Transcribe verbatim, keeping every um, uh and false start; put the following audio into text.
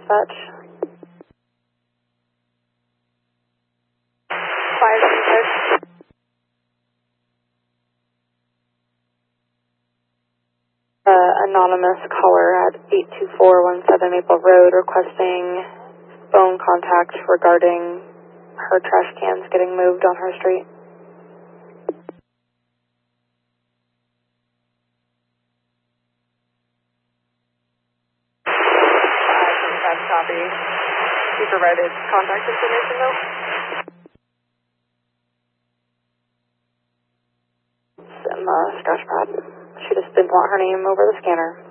dispatch. five six. Uh, anonymous caller at eight two four one seven Maple Road requesting phone contact regarding her trash cans getting moved on her street. That's copy. She provided contact information though? Some uh, scratch pad. She just didn't want her name over the scanner.